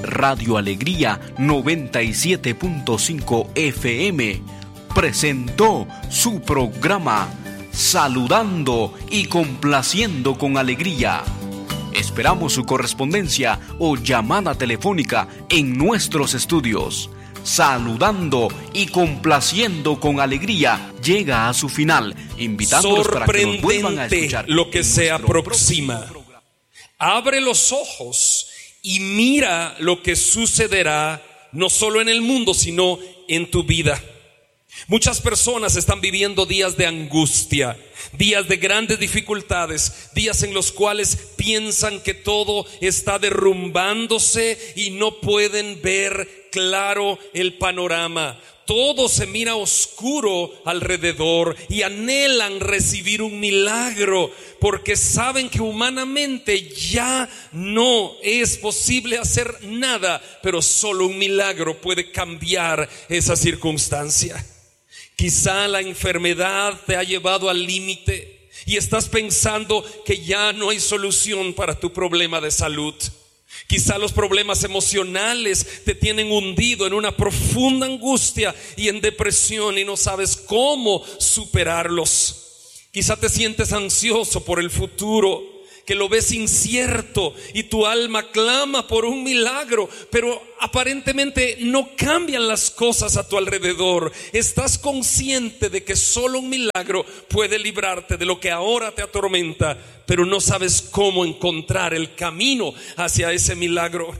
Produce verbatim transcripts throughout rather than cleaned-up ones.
Radio Alegría noventa y siete punto cinco F M presentó su programa Saludando y Complaciendo con Alegría. Esperamos su correspondencia o llamada telefónica en nuestros estudios. Saludando y Complaciendo con Alegría llega a su final, invitándolos para que nos vuelvan a escuchar. Lo que se aproxima. Abre los ojos y mira lo que sucederá no solo en el mundo, sino en tu vida. Muchas personas están viviendo días de angustia, días de grandes dificultades, días en los cuales piensan que todo está derrumbándose y no pueden ver claro el panorama. Todo se mira oscuro alrededor y anhelan recibir un milagro porque saben que humanamente ya no es posible hacer nada, pero solo un milagro puede cambiar esa circunstancia. Quizá la enfermedad te ha llevado al límite y estás pensando que ya no hay solución para tu problema de salud. Quizá los problemas emocionales te tienen hundido en una profunda angustia y en depresión y no sabes cómo superarlos. Quizá te sientes ansioso por el futuro, que lo ves incierto y tu alma clama por un milagro, pero aparentemente no cambian las cosas a tu alrededor. Estás consciente de que solo un milagro puede librarte de lo que ahora te atormenta, pero no sabes cómo encontrar el camino hacia ese milagro.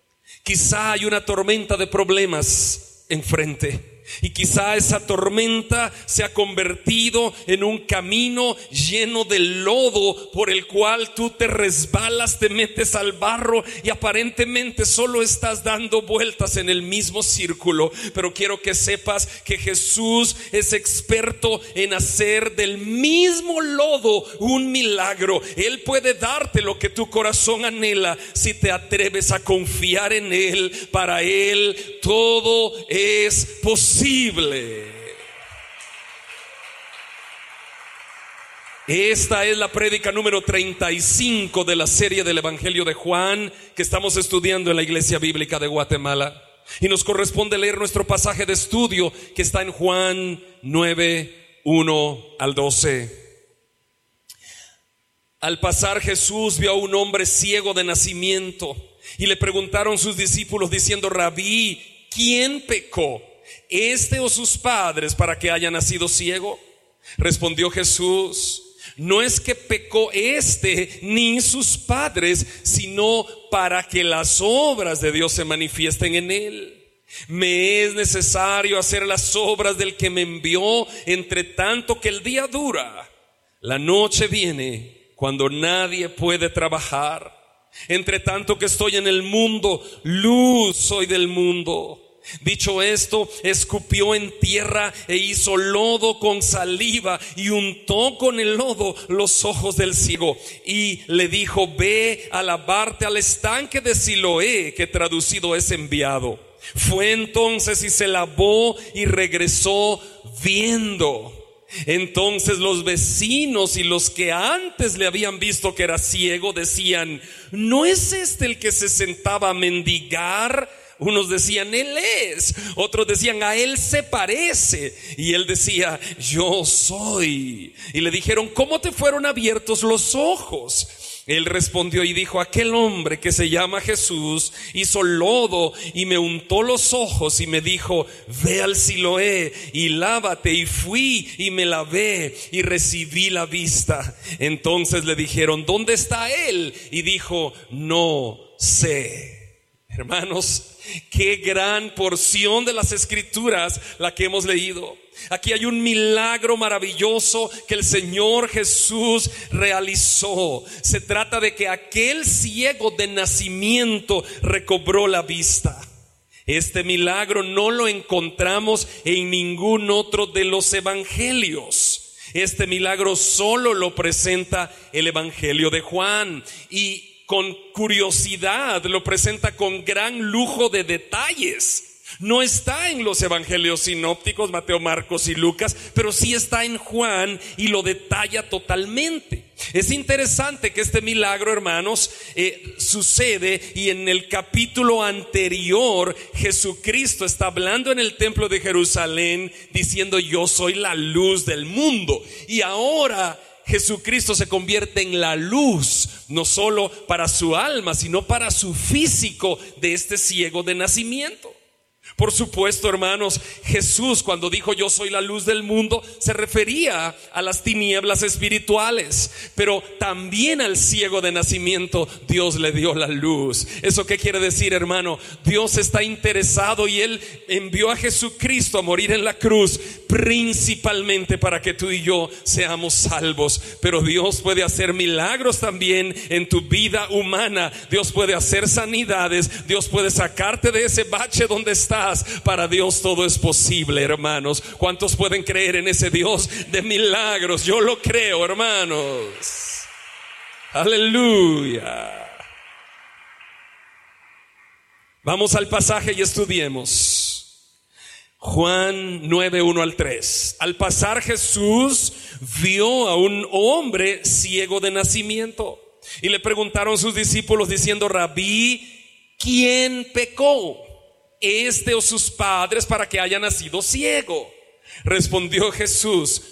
Quizá hay una tormenta de problemas enfrente. Y quizá esa tormenta se ha convertido en un camino lleno de lodo por el cual tú te resbalas, te metes al barro y aparentemente solo estás dando vueltas en el mismo círculo. Pero quiero que sepas que Jesús es experto en hacer del mismo lodo un milagro. Él puede darte lo que tu corazón anhela si te atreves a confiar en Él. Para Él todo es posible. Esta es la prédica número treinta y cinco de la serie del Evangelio de Juan que estamos estudiando en la Iglesia Bíblica de Guatemala. Y nos corresponde leer nuestro pasaje de estudio que está en Juan nueve, uno al doce. Al pasar Jesús vio a un hombre ciego de nacimiento y le preguntaron sus discípulos diciendo: Rabí, ¿quién pecó, este o sus padres, para que haya nacido ciego? Respondió Jesús: no es que pecó este ni sus padres, sino para que las obras de Dios se manifiesten en él. Me es necesario hacer las obras del que me envió, entre tanto que el día dura. La noche viene cuando nadie puede trabajar. Entre tanto que estoy en el mundo, luz soy del mundo. Dicho esto, escupió en tierra e hizo lodo con saliva y untó con el lodo los ojos del ciego y le dijo: ve a lavarte al estanque de Siloé, que traducido es enviado. Fue entonces y se lavó y regresó viendo. Entonces los vecinos y los que antes le habían visto que era ciego decían: ¿no es este el que se sentaba a mendigar? Unos decían: él es. Otros decían: a él se parece. Y él decía: yo soy. Y le dijeron: ¿cómo te fueron abiertos los ojos? Él respondió y dijo: aquel hombre que se llama Jesús hizo lodo y me untó los ojos y me dijo: ve al Siloé y lávate. Y fui y me lavé y recibí la vista. Entonces le dijeron: ¿dónde está él? Y dijo: no sé. Hermanos, qué gran porción de las Escrituras la que hemos leído. Aquí hay un milagro maravilloso que el Señor Jesús realizó. Se trata de que aquel ciego de nacimiento recobró la vista. Este milagro no lo encontramos en ningún otro de los evangelios. Este milagro solo lo presenta el Evangelio de Juan, y con curiosidad lo presenta con gran lujo de detalles. No está en los evangelios sinópticos, Mateo, Marcos y Lucas, pero sí está en Juan y lo detalla totalmente. Es interesante que este milagro, hermanos, eh, sucede, y en el capítulo anterior Jesucristo está hablando en el templo de Jerusalén diciendo: yo soy la luz del mundo. Y ahora Jesucristo se convierte en la luz, no solo para su alma, sino para su físico de este ciego de nacimiento. Por supuesto, hermanos, Jesús, cuando dijo yo soy la luz del mundo, se refería a las tinieblas espirituales, pero también al ciego de nacimiento Dios le dio la luz. ¿Eso qué quiere decir, hermano? Dios está interesado y Él envió a Jesucristo a morir en la cruz principalmente para que tú y yo seamos salvos. Pero Dios puede hacer milagros también en tu vida humana. Dios puede hacer sanidades. Dios puede sacarte de ese bache donde estás. Para Dios todo es posible, hermanos. ¿Cuántos pueden creer en ese Dios de milagros? Yo lo creo, hermanos. Aleluya. Vamos al pasaje y estudiemos. Juan nueve, uno al tres. Al pasar Jesús vio a un hombre ciego de nacimiento y le preguntaron sus discípulos diciendo: Rabí, ¿quién pecó, este o sus padres, para que haya nacido ciego? Respondió Jesús: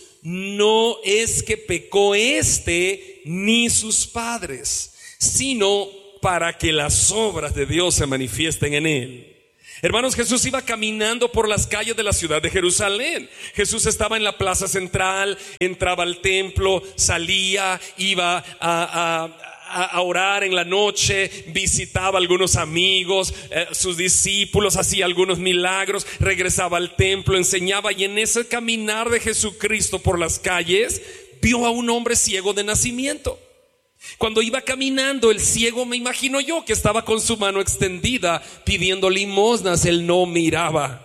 no es que pecó este ni sus padres, sino para que las obras de Dios se manifiesten en él. Hermanos, Jesús iba caminando por las calles de la ciudad de Jerusalén. Jesús estaba en la plaza central, entraba al templo, salía, iba a, a, a orar en la noche, visitaba a algunos amigos, eh, sus discípulos, hacía algunos milagros, regresaba al templo, enseñaba. Y en ese caminar de Jesucristo por las calles, vio a un hombre ciego de nacimiento. Cuando iba caminando, el ciego, me imagino yo, que estaba con su mano extendida pidiendo limosnas. Él no miraba.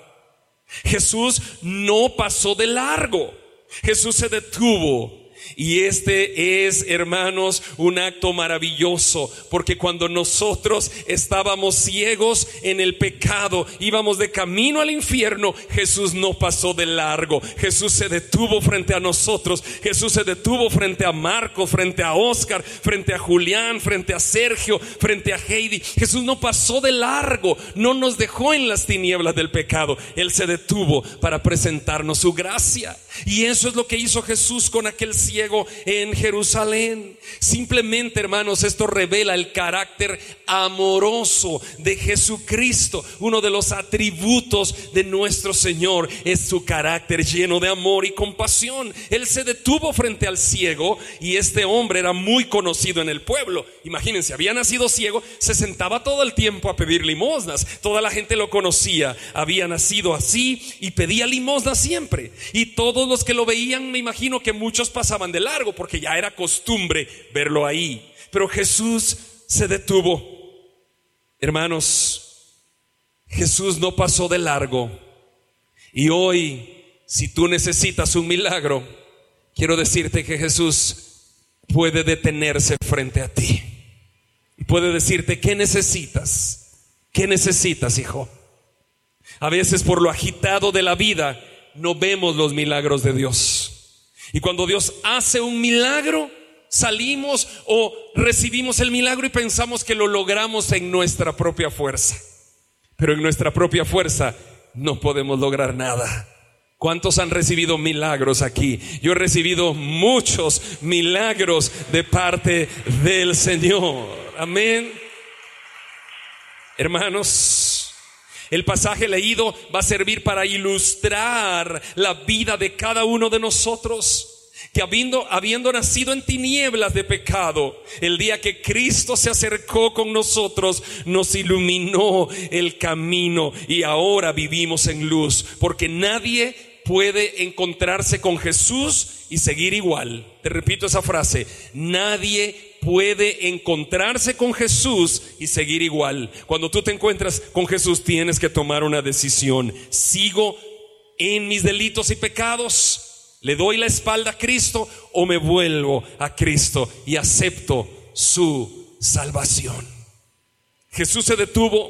Jesús no pasó de largo. Jesús se detuvo. Y este es, hermanos, un acto maravilloso, porque cuando nosotros estábamos ciegos en el pecado, íbamos de camino al infierno, Jesús no pasó de largo. Jesús se detuvo frente a nosotros. Jesús se detuvo frente a Marco, frente a Oscar, frente a Julián, frente a Sergio, frente a Heidi. Jesús no pasó de largo, no nos dejó en las tinieblas del pecado. Él se detuvo para presentarnos su gracia. Y eso es lo que hizo Jesús con aquel ciego en Jerusalén. Simplemente, hermanos, esto revela el carácter amoroso de Jesucristo. Uno de los atributos de nuestro Señor es su carácter lleno de amor y compasión. Él se detuvo frente al ciego, y este hombre era muy conocido en el pueblo. Imagínense, había nacido ciego, se sentaba todo el tiempo a pedir limosnas. Toda la gente lo conocía, había nacido así y pedía limosnas siempre. Y todos los que lo veían, me imagino que muchos pasaban de largo, porque ya era costumbre verlo ahí. Pero Jesús se detuvo. Hermanos, Jesús no pasó de largo. Y hoy, si tú necesitas un milagro, quiero decirte que Jesús puede detenerse frente a ti y puede decirte: ¿qué necesitas? ¿Qué necesitas, hijo? A veces, por lo agitado de la vida, no vemos los milagros de Dios. Y cuando Dios hace un milagro, salimos o recibimos el milagro y pensamos que lo logramos en nuestra propia fuerza. Pero en nuestra propia fuerza no podemos lograr nada. ¿Cuántos han recibido milagros aquí? Yo he recibido muchos milagros de parte del Señor. Amén. Hermanos, el pasaje leído va a servir para ilustrar la vida de cada uno de nosotros, que habiendo, habiendo nacido en tinieblas de pecado, el día que Cristo se acercó con nosotros, nos iluminó el camino y ahora vivimos en luz, porque nadie puede encontrarse con Jesús y seguir igual. Te repito esa frase: nadie puede encontrarse con Jesús y seguir igual. Cuando tú te encuentras con Jesús, tienes que tomar una decisión. ¿Sigo en mis delitos y pecados? ¿Le doy la espalda a Cristo o me vuelvo a Cristo y acepto su salvación? Jesús se detuvo.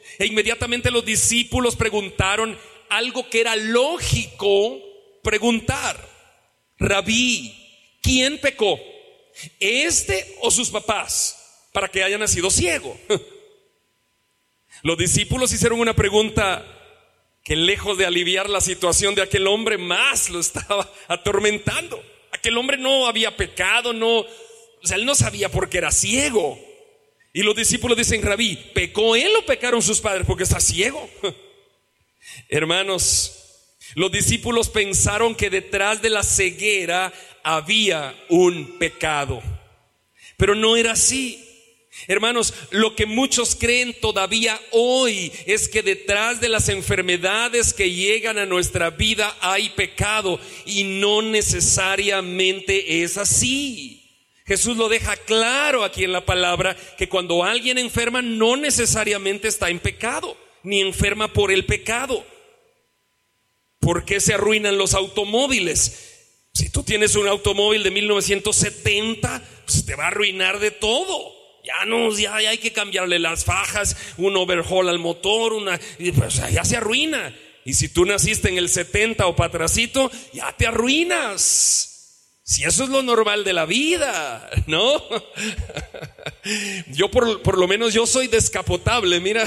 E inmediatamente los discípulos preguntaron algo que era lógico preguntar: Rabí, ¿quién pecó? ¿Este o sus papás para que haya nacido ciego? Los discípulos hicieron una pregunta que, lejos de aliviar la situación de aquel hombre, más lo estaba atormentando. Aquel hombre no había pecado, no, o sea, él no sabía por qué era ciego. Y los discípulos dicen: Rabí, ¿pecó él o pecaron sus padres porque está ciego? Hermanos, los discípulos pensaron que detrás de la ceguera había un pecado, pero no era así. Hermanos, lo que muchos creen todavía hoy es que detrás de las enfermedades que llegan a nuestra vida hay pecado, y no necesariamente es así. Jesús lo deja claro aquí en la palabra, que cuando alguien enferma no necesariamente está en pecado, ni enferma por el pecado. ¿Por qué se arruinan los automóviles? Si tú tienes un automóvil de mil novecientos setenta, pues te va a arruinar de todo. Ya no, ya, ya hay que cambiarle las fajas, un overhaul al motor, una, y pues ya se arruina. Y si tú naciste en el setenta o para atrasito, ya te arruinas. Si eso es lo normal de la vida, ¿no? Yo por, por lo menos yo soy descapotable, mira.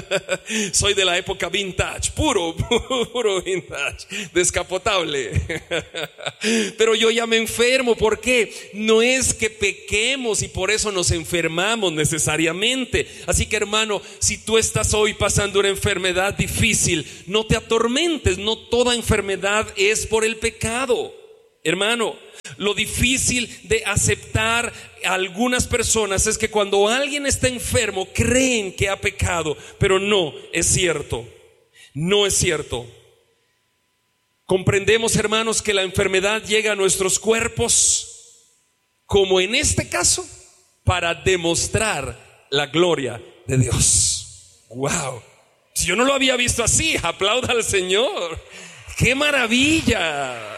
Soy de la época vintage, puro, puro vintage, descapotable. Pero yo ya me enfermo. ¿Por qué? No es que pequemos y por eso nos enfermamos necesariamente. Así que, hermano, si tú estás hoy pasando una enfermedad difícil, no te atormentes. No toda enfermedad es por el pecado, hermano. Lo difícil de aceptar a algunas personas es que cuando alguien está enfermo creen que ha pecado, pero no es cierto. No es cierto. Comprendemos, hermanos, que la enfermedad llega a nuestros cuerpos, como en este caso, para demostrar la gloria de Dios. Wow. Si yo no lo había visto así, aplauda al Señor. ¡Qué maravilla!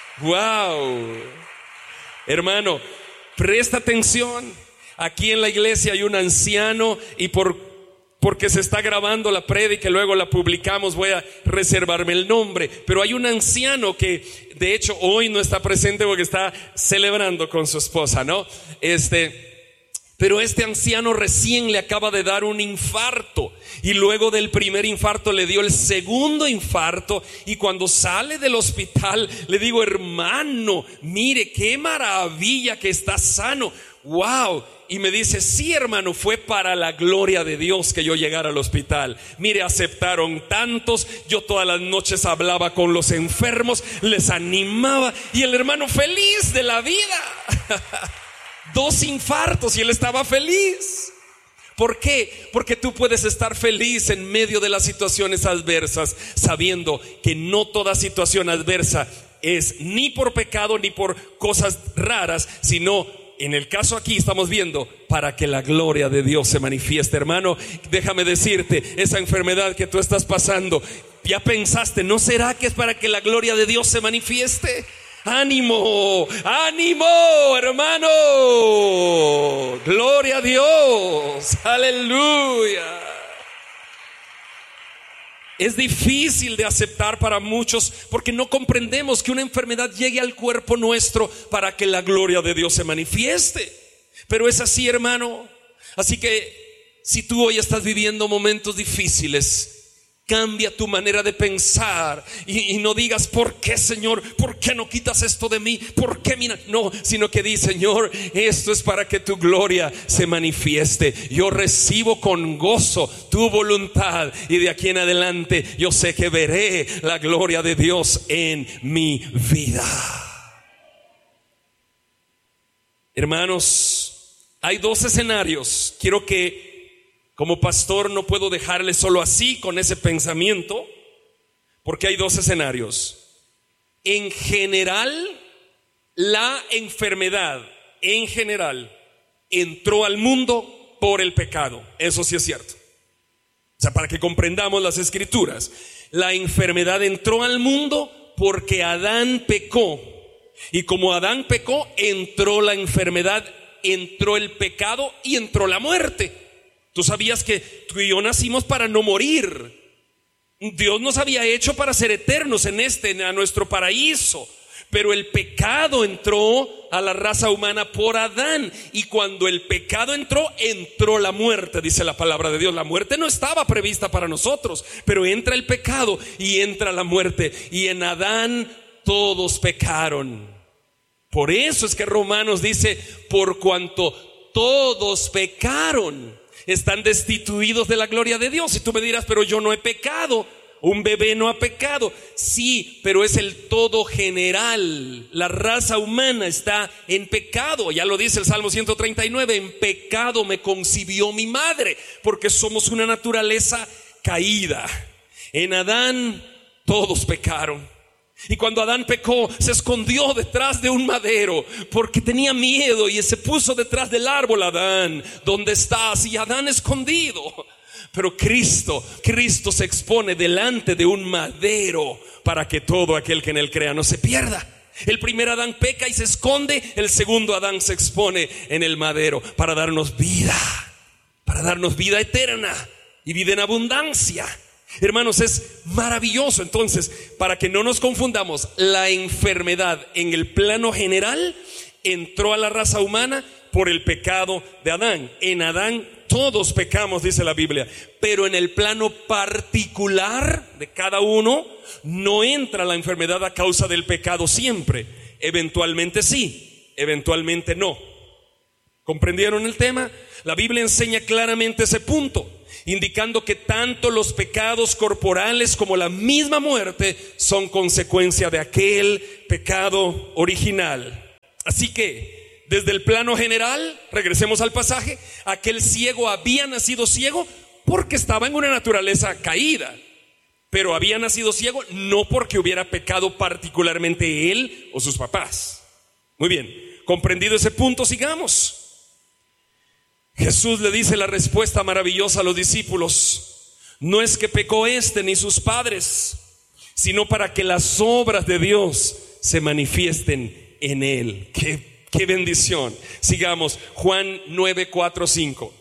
Wow. Hermano, presta atención. Aquí en la iglesia hay un anciano, y por, porque se está grabando la prédica y luego la publicamos, voy a reservarme el nombre. Pero hay un anciano que de hecho hoy no está presente porque está celebrando con su esposa, ¿no? Este... Pero este anciano recién le acaba de dar un infarto, y luego del primer infarto le dio el segundo infarto, y cuando sale del hospital le digo: hermano, mire qué maravilla que está sano. Wow. Y me dice: sí, hermano, fue para la gloria de Dios que yo llegara al hospital. Mire, aceptaron tantos, yo todas las noches hablaba con los enfermos, les animaba, y el hermano feliz de la vida. Dos infartos y él estaba feliz. ¿Por qué? Porque tú puedes estar feliz en medio de las situaciones adversas, sabiendo que no toda situación adversa es ni por pecado ni por cosas raras, sino, en el caso aquí estamos viendo, para que la gloria de Dios se manifieste. Hermano, déjame decirte, esa enfermedad que tú estás pasando, ¿ya pensaste, no será que es para que la gloria de Dios se manifieste? ánimo, ánimo, hermano, gloria a Dios, aleluya. Es difícil de aceptar para muchos porque no comprendemos que una enfermedad llegue al cuerpo nuestro para que la gloria de Dios se manifieste. Pero es así, hermano. Así que si tú hoy estás viviendo momentos difíciles, cambia tu manera de pensar y, y no digas: ¿por qué, Señor? ¿Por qué no quitas esto de mí? ¿Por qué? Mira, no, sino que di: Señor, esto es para que tu gloria se manifieste. Yo recibo con gozo tu voluntad y de aquí en adelante yo sé que veré la gloria de Dios en mi vida. Hermanos, hay dos escenarios. Quiero que, como pastor, no puedo dejarle solo así con ese pensamiento, porque hay dos escenarios. En general, la enfermedad, en general, entró al mundo por el pecado. Eso sí es cierto. O sea, para que comprendamos las escrituras, la enfermedad entró al mundo porque Adán pecó. Y como Adán pecó, entró la enfermedad, entró el pecado y entró la muerte. Tú sabías que tú y yo nacimos para no morir. Dios nos había hecho para ser eternos en este, en nuestro paraíso. Pero el pecado entró a la raza humana por Adán. Y cuando el pecado entró, entró la muerte, dice la palabra de Dios. La muerte no estaba prevista para nosotros, pero entra el pecado y entra la muerte. Y en Adán todos pecaron. Por eso es que Romanos dice, por cuanto todos pecaron, están destituidos de la gloria de Dios. Y tú me dirás, pero yo no he pecado. Un bebé no ha pecado. Sí, pero es el todo general. La raza humana está en pecado. Ya lo dice el Salmo ciento treinta y nueve. En pecado me concibió mi madre, porque somos una naturaleza caída. En Adán todos pecaron. Y cuando Adán pecó, se escondió detrás de un madero porque tenía miedo y se puso detrás del árbol. Adán, ¿dónde estás? Y Adán escondido. Pero Cristo, Cristo se expone delante de un madero para que todo aquel que en él crea no se pierda. El primer Adán peca y se esconde, el segundo Adán se expone en el madero para darnos vida, para darnos vida eterna y vida en abundancia. Hermanos, es maravilloso. Entonces, para que no nos confundamos, la enfermedad en el plano general entró a la raza humana por el pecado de Adán. En Adán todos pecamos, dice la Biblia, pero en el plano particular de cada uno no entra la enfermedad a causa del pecado siempre. Eventualmente sí, eventualmente no. ¿Comprendieron el tema? La Biblia enseña claramente ese punto, indicando que tanto los pecados corporales como la misma muerte son consecuencia de aquel pecado original. Así que desde el plano general, regresemos al pasaje, aquel ciego había nacido ciego porque estaba en una naturaleza caída, pero había nacido ciego no porque hubiera pecado particularmente él o sus papás. Muy bien, comprendido ese punto, sigamos. Jesús le dice la respuesta maravillosa a los discípulos: no es que pecó este ni sus padres, sino para que las obras de Dios se manifiesten en él. ¡Qué Qué bendición! Sigamos, Juan nueve, cuatro, cinco.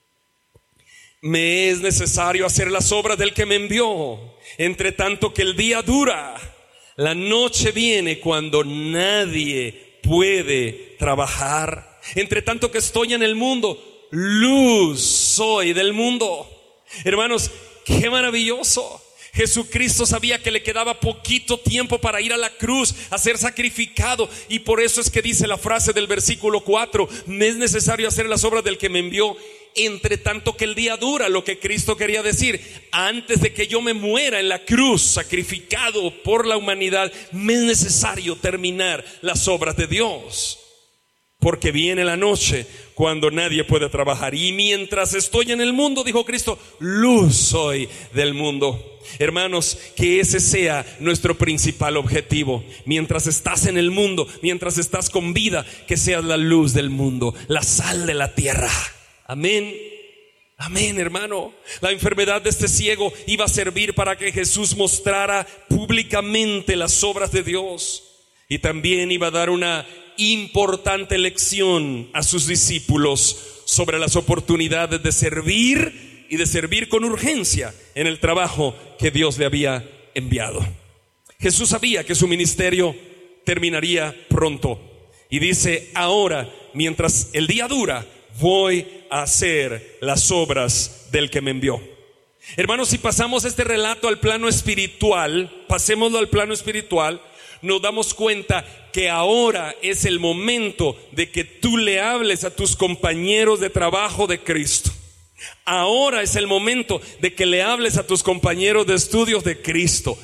Me es necesario hacer las obras del que me envió, entre tanto que el día dura. La noche viene cuando nadie puede trabajar. Entre tanto que estoy en el mundo, luz soy del mundo. Hermanos, qué maravilloso. Jesucristo sabía que le quedaba poquito tiempo para ir a la cruz, a ser sacrificado, y por eso es que dice la frase del versículo cuatro: me es necesario hacer las obras del que me envió, entre tanto que el día dura. Lo que Cristo quería decir: antes de que yo me muera en la cruz, sacrificado por la humanidad, me es necesario terminar las obras de Dios, porque viene la noche cuando nadie puede trabajar. Y mientras estoy en el mundo, dijo Cristo, luz soy del mundo. Hermanos, que ese sea nuestro principal objetivo. Mientras estás en el mundo, mientras estás con vida, que seas la luz del mundo, la sal de la tierra. Amén. Amén, hermano. La enfermedad de este ciego iba a servir para que Jesús mostrara públicamente las obras de Dios, y también iba a dar una importante lección a sus discípulos sobre las oportunidades de servir y de servir con urgencia en el trabajo que Dios le había enviado. Jesús sabía que su ministerio terminaría pronto y dice: ahora, mientras el día dura, voy a hacer las obras del que me envió. Hermanos, si pasamos este relato al plano espiritual, pasémoslo al plano espiritual, nos damos cuenta que ahora es el momento de que tú le hables a tus compañeros de trabajo de Cristo. Ahora es el momento de que le hables a tus compañeros de estudios de Cristo.